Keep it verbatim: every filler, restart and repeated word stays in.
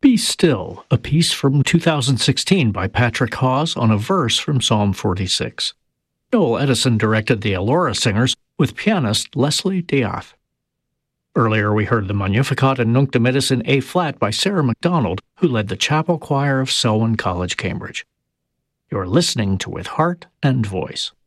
Be Still, a piece from two thousand sixteen by Patrick Hawes on a verse from Psalm forty-six. Joel Edison directed the Elora Singers with pianist Leslie Diath. Earlier we heard the Magnificat and Nunc Dimittis in A-flat by Sarah MacDonald, who led the chapel choir of Selwyn College, Cambridge. You're listening to With Heart and Voice.